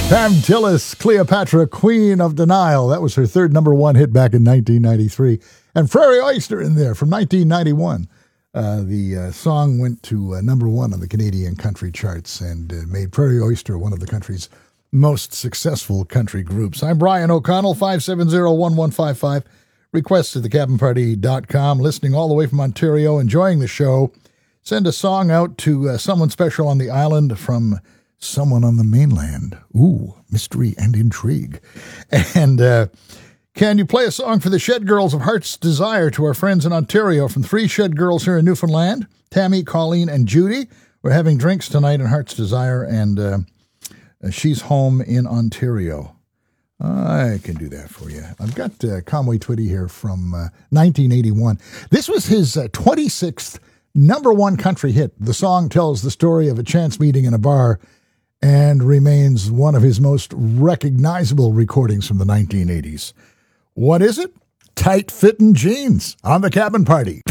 Pam Tillis, Cleopatra, Queen of Denial. That was her third number one hit back in 1993. And Prairie Oyster in there from 1991. The song went to number one on the Canadian country charts and made Prairie Oyster one of the country's most successful country groups. I'm Brian O'Connell, 570-1155. Requests at thecabinparty.com. Listening all the way from Ontario, enjoying the show. Send a song out to someone special on the island from someone on the mainland. Ooh, mystery and intrigue. And can you play a song for the Shed Girls of Heart's Desire to our friends in Ontario from 3 Shed Girls here in Newfoundland? Tammy, Colleen, and Judy. We're having drinks tonight in Heart's Desire, and she's home in Ontario. I can do that for you. I've got Conway Twitty here from 1981. This was his 26th number one country hit. The song tells the story of a chance meeting in a bar and remains one of his most recognizable recordings from the 1980s. What is it? Tight Fittin' Jeans on the Cabin Party.